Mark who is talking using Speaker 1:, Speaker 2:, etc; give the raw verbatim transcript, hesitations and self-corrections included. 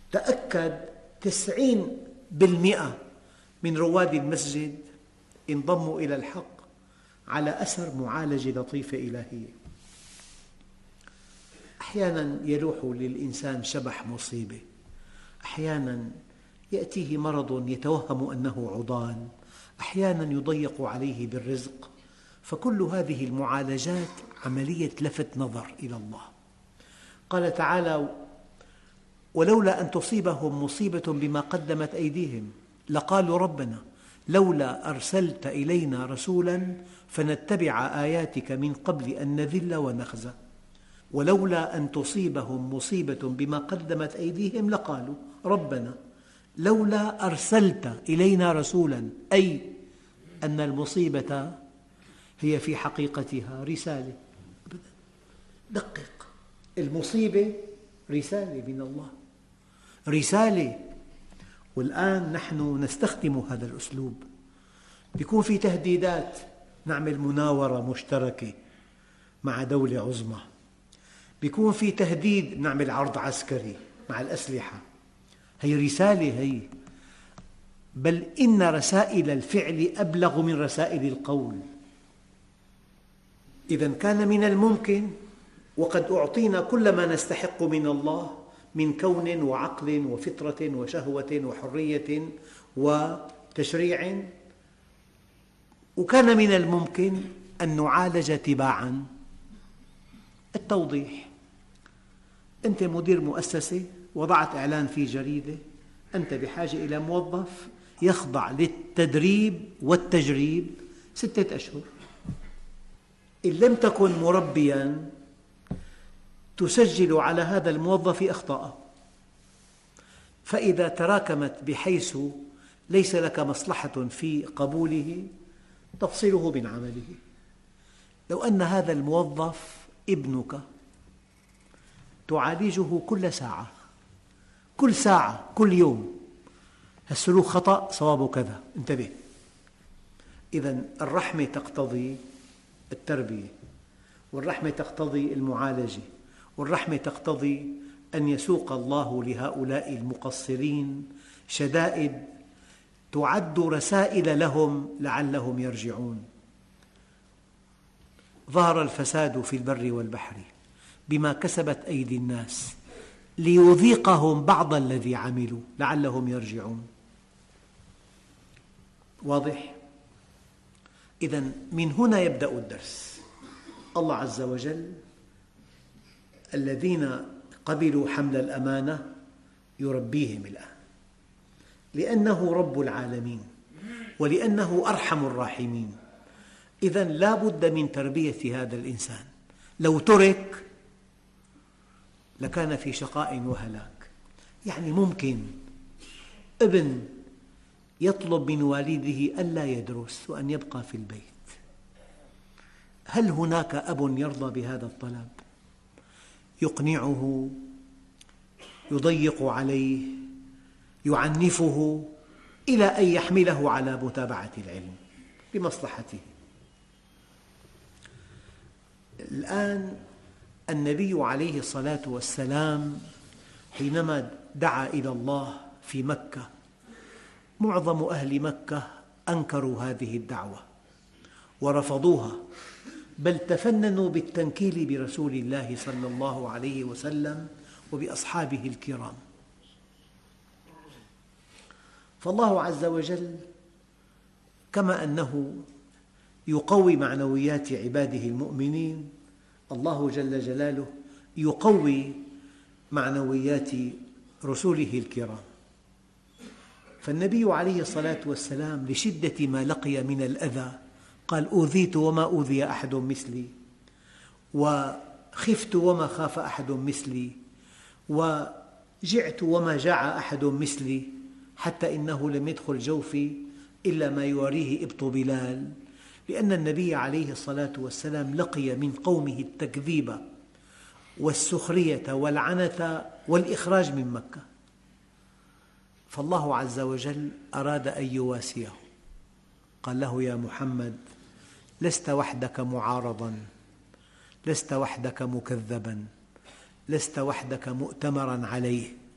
Speaker 1: تأكد تسعين بالمئة من رواد المسجد انضموا إلى الحق على أثر معالجة لطيفة إلهية. أحياناً يلوح للإنسان شبح مصيبة، أحياناً يأتيه مرض يتوهم أنه عضال، أحياناً يضيق عليه بالرزق، فكل هذه المعالجات عملية لفت نظر إلى الله. قال تعالى: ولولا أن تصيبهم مصيبة بما قدمت أيديهم لقالوا ربنا لولا أرسلت إلينا رسولا فنتبع آياتك من قبل أن نذل ونخزى. ولولا أن تصيبهم مصيبة بما قدمت أيديهم لقالوا ربنا لولا أرسلت إلينا رسولا، أي أن المصيبة هي في حقيقتها رسالة. دقق، المصيبة رسالة من الله، رسالة. والآن نحن نستخدم هذا الأسلوب، يكون في تهديدات، نعمل مناورة مشتركة مع دولة عظمى، يكون في تهديد، نعمل عرض عسكري مع الأسلحة. هي رسالة هي، بل إن رسائل الفعل أبلغ من رسائل القول. إذا كان من الممكن، وقد أعطينا كل ما نستحق من الله من كون وعقل وفطرة وشهوة وحرية وتشريع، وكان من الممكن أن نعالج تباعاً. التوضيح: أنت مدير مؤسسة وضعت إعلان في جريدة، أنت بحاجة إلى موظف يخضع للتدريب والتجريب ستة أشهر. إن لم تكن مربياً تسجل على هذا الموظف أخطاءه، فإذا تراكمت بحيث ليس لك مصلحة في قبوله تفصله من عمله. لو أن هذا الموظف ابنك تعالجه كل ساعة كل ساعة كل يوم، السلوك خطأ، صوابه كذا، انتبه. إذن الرحمة تقتضي التربية، والرحمة تقتضي المعالجة، والرحمة تقتضي أن يسوق الله لهؤلاء المقصرين شدائد تعد رسائل لهم لعلهم يرجعون. ظهر الفساد في البر والبحر بما كسبت أيدي الناس ليذيقهم بعض الذي عملوا لعلهم يرجعون. واضح؟ إذن من هنا يبدأ الدرس. الله عز وجل الذين قبلوا حمل الأمانة يربيهم الآن، لأنه رب العالمين ولأنه أرحم الراحمين. إذن لا بد من تربية هذا الإنسان، لو ترك لكان في شقاء وهلاك. يعني ممكن ابن يطلب من والده ألا يدرس وأن يبقى في البيت، هل هناك أب يرضى بهذا الطلب؟ يقنعه، يضيق عليه، يعنفه، إلى أن يحمله على متابعة العلم بمصلحته. الآن النبي عليه الصلاة والسلام حينما دعا إلى الله في مكة، معظم أهل مكة أنكروا هذه الدعوة ورفضوها، بل تفننوا بالتنكيل برسول الله صلى الله عليه وسلم وبأصحابه الكرام. فالله عز وجل كما أنه يقوي معنويات عباده المؤمنين، الله جل جلاله يقوي معنويات رسله الكرام. فالنبي عليه الصلاة والسلام لشدة ما لقي من الأذى قال: أوذيت وما أوذي أحد مثلي، وخفت وما خاف أحد مثلي، وجعت وما جاع أحد مثلي، حتى إنه لم يدخل جوفي إلا ما يواريه إبط بلال، لأن النبي عليه الصلاة والسلام لقي من قومه التكذيب والسخرية والعنة والإخراج من مكة. فالله عز وجل أراد أن يواسيه، قال له: يا محمد لست وحدك معارضاً، لست وحدك مكذباً، لست وحدك مؤتمراً عليه،